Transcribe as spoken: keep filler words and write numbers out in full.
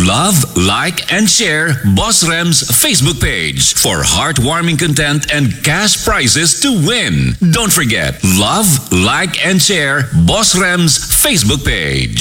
Love, like, and share Boss Rem's Facebook page for heartwarming content and cash prizes to win. Don't forget, love, like, and share Boss Rem's Facebook page.